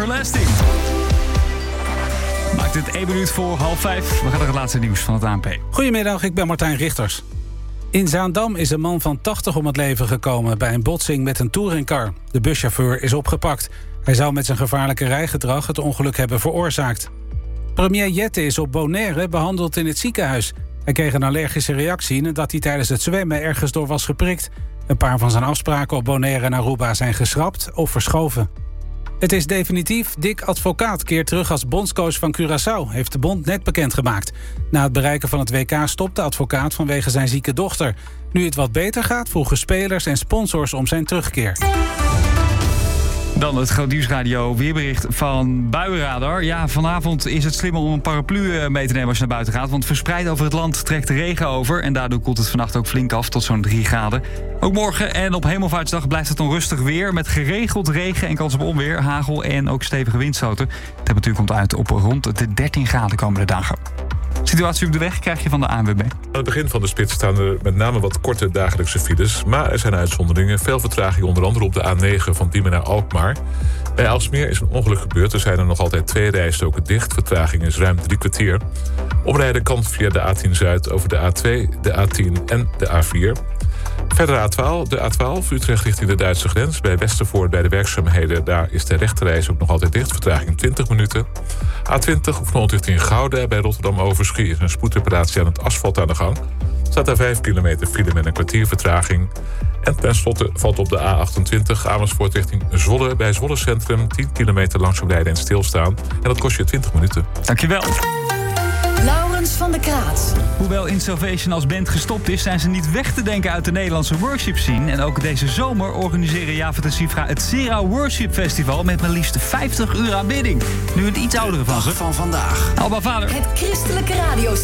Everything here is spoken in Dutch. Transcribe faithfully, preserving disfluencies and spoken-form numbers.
Everlasting. Maakt het één minuut voor half vijf. We gaan naar het laatste nieuws van het A N P. Goedemiddag, ik ben Martijn Richters. In Zaandam is een man van tachtig om het leven gekomen bij een botsing met een touringcar. De buschauffeur is opgepakt. Hij zou met zijn gevaarlijke rijgedrag het ongeluk hebben veroorzaakt. Premier Jette is op Bonaire behandeld in het ziekenhuis. Hij kreeg een allergische reactie nadat hij tijdens het zwemmen ergens door was geprikt. Een paar van zijn afspraken op Bonaire en Aruba zijn geschrapt of verschoven. Het is definitief. Dick Advocaat keert terug als bondscoach van Curaçao, heeft de bond net bekendgemaakt. Na het bereiken van het W K stopte Advocaat vanwege zijn zieke dochter. Nu het wat beter gaat, vroegen spelers en sponsors om zijn terugkeer. Dan het Groot Nieuwsradio weerbericht van Buienradar. Ja, vanavond is het slimmer om een paraplu mee te nemen als je naar buiten gaat. Want verspreid over het land trekt de regen over. En daardoor koelt het vannacht ook flink af tot zo'n drie graden. Ook morgen en op Hemelvaartsdag blijft het onrustig weer. Met geregeld regen en kans op onweer, hagel en ook stevige windstoten. De temperatuur komt uit op rond de dertien graden komende dagen. Situatie op de weg krijg je van de A N W B. Aan het begin van de spits staan er met name wat korte dagelijkse files. Maar er zijn uitzonderingen. Veel vertraging onder andere op de A negen van Diemen naar Alkmaar. Bij Aalsmeer is een ongeluk gebeurd. Er zijn er nog altijd twee rijstroken dicht. Vertraging is ruim drie kwartier. Omrijden kan via de A tien Zuid over de A twee, de A tien en de A vier. Verder A twaalf, de A twaalf, Utrecht richting de Duitse grens. Bij Westervoort bij de werkzaamheden, daar is de rechterreis ook nog altijd dicht. Vertraging twintig minuten. A twintig of Noord richting Gouda bij Rotterdam Overschie is een spoedreparatie aan het asfalt aan de gang. Staat daar vijf kilometer file met een kwartier vertraging. En tenslotte valt op de A achtentwintig Amersfoort richting Zwolle bij Zwolle Centrum tien kilometer langzaam rijden en stilstaan. En dat kost je twintig minuten. Dankjewel. Laurens van der Kraat. Hoewel In Salvation als band gestopt is, zijn ze niet weg te denken uit de Nederlandse worship scene. En ook deze zomer organiseren Javert en Sifra het Sera Worship Festival met maar liefst vijftig uur aanbidding. Nu een iets oudere van ze. Van vandaag. Alba Vader. Het christelijke radiostation.